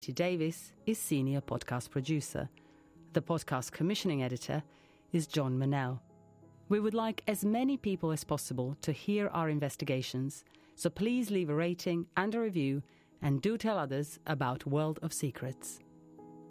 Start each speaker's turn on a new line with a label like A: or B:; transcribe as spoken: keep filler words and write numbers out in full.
A: Davis is Senior Podcast Producer. The podcast commissioning editor is John Manel. We would like as many people as possible to hear our investigations, so please leave a rating and a review and do tell others about World of Secrets.